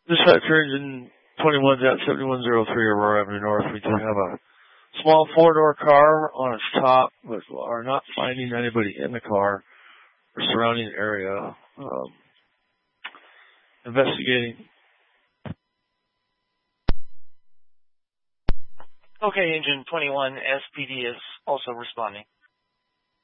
Dispatch engine 21.7103 Aurora Avenue North. We do have a small four-door car on its top, but are not finding anybody in the car or surrounding area. Investigating. Okay, Engine 21, SPD is also responding.